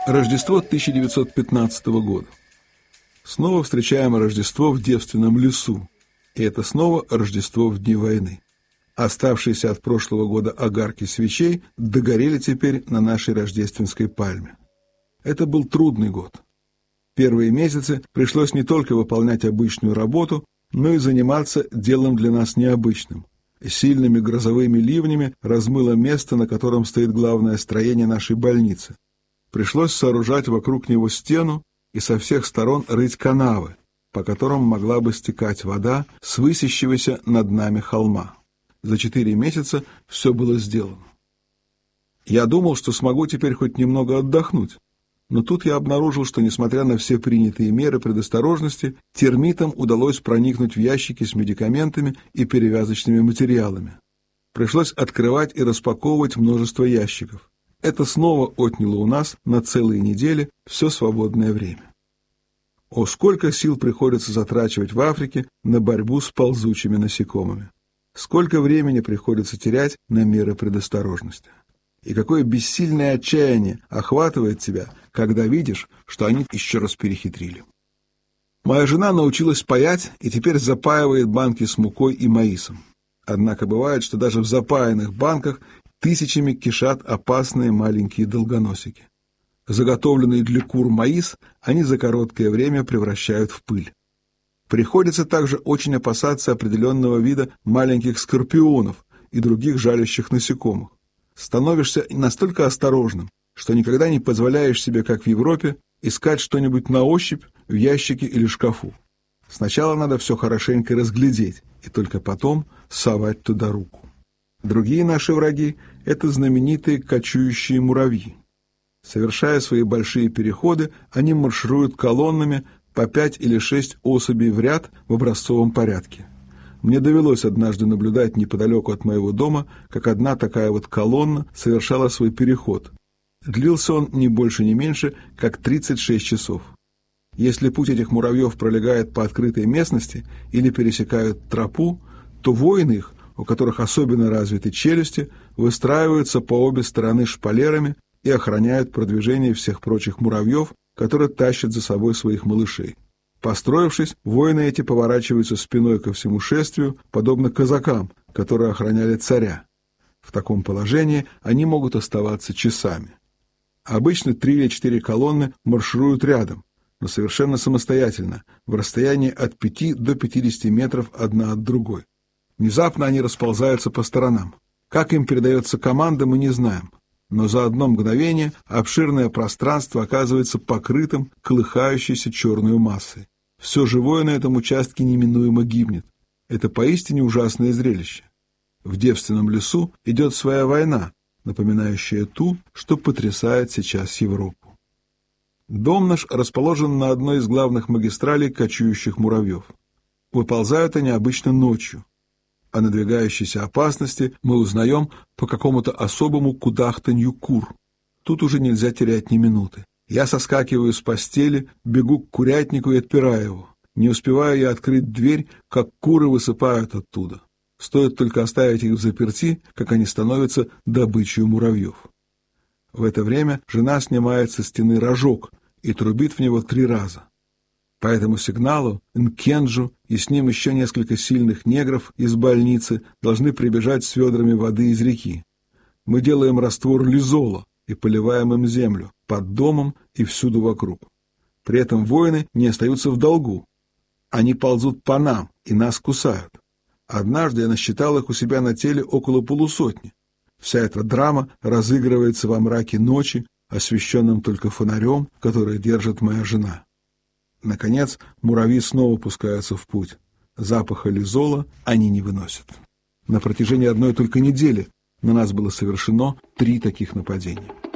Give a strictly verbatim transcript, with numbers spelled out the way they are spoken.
Рождество тысяча девятьсот пятнадцатого года. Снова встречаем Рождество в девственном лесу, и это снова Рождество в дни войны. Оставшиеся от прошлого года огарки свечей догорели теперь на нашей рождественской пальме. Это был трудный год. Первые месяцы пришлось не только выполнять обычную работу, но и заниматься делом для нас необычным. Сильными грозовыми ливнями размыло место, на котором стоит главное строение нашей больницы. Пришлось сооружать вокруг него стену и со всех сторон рыть канавы, по которым могла бы стекать вода с высящегося над нами холма. За четыре месяца все было сделано. Я думал, что смогу теперь хоть немного отдохнуть, но тут я обнаружил, что, несмотря на все принятые меры предосторожности, термитам удалось проникнуть в ящики с медикаментами и перевязочными материалами. Пришлось открывать и распаковывать множество ящиков. Это снова отняло у нас на целые недели все свободное время. О, сколько сил приходится затрачивать в Африке на борьбу с ползучими насекомыми! Сколько времени приходится терять на меры предосторожности! И какое бессильное отчаяние охватывает тебя, когда видишь, что они еще раз перехитрили. Моя жена научилась паять и теперь запаивает банки с мукой и маисом. Однако бывает, что даже в запаянных банках тысячами кишат опасные маленькие долгоносики. Заготовленный для кур маис они за короткое время превращают в пыль. Приходится также очень опасаться определенного вида маленьких скорпионов и других жалящих насекомых. Становишься настолько осторожным, что никогда не позволяешь себе, как в Европе, искать что-нибудь на ощупь в ящике или шкафу. Сначала надо все хорошенько разглядеть, и только потом совать туда руку. Другие наши враги – это знаменитые кочующие муравьи. Совершая свои большие переходы, они маршируют колоннами по пять или шесть особей в ряд в образцовом порядке. Мне довелось однажды наблюдать неподалеку от моего дома, как одна такая вот колонна совершала свой переход. Длился он не больше, не меньше, как тридцать шесть часов. Если путь этих муравьев пролегает по открытой местности или пересекают тропу, то воины их, у которых особенно развиты челюсти, выстраиваются по обе стороны шпалерами и охраняют продвижение всех прочих муравьев, которые тащат за собой своих малышей. Построившись, воины эти поворачиваются спиной ко всему шествию, подобно казакам, которые охраняли царя. В таком положении они могут оставаться часами. Обычно три или четыре колонны маршируют рядом, но совершенно самостоятельно, в расстоянии от пяти до пятидесяти метров одна от другой. Внезапно они расползаются по сторонам. Как им передается команда, мы не знаем. Но за одно мгновение обширное пространство оказывается покрытым колыхающейся черной массой. Все живое на этом участке неминуемо гибнет. Это поистине ужасное зрелище. В девственном лесу идет своя война, напоминающая ту, что потрясает сейчас Европу. Дом наш расположен на одной из главных магистралей кочующих муравьев. Выползают они обычно ночью. О надвигающейся опасности мы узнаем по какому-то особому кудахтанью кур. Тут уже нельзя терять ни минуты. Я соскакиваю с постели, бегу к курятнику и отпираю его. Не успеваю я открыть дверь, как куры высыпают оттуда. Стоит только оставить их взаперти, как они становятся добычей муравьев. В это время жена снимает со стены рожок и трубит в него три раза. По этому сигналу Нкенджу и с ним еще несколько сильных негров из больницы должны прибежать с ведрами воды из реки. Мы делаем раствор лизола и поливаем им землю под домом и всюду вокруг. При этом воины не остаются в долгу. Они ползут по нам и нас кусают. Однажды я насчитал их у себя на теле около полусотни. Вся эта драма разыгрывается во мраке ночи, освещенном только фонарем, который держит моя жена. Наконец, муравьи снова пускаются в путь. Запаха лизола они не выносят. На протяжении одной только недели на нас было совершено три таких нападения.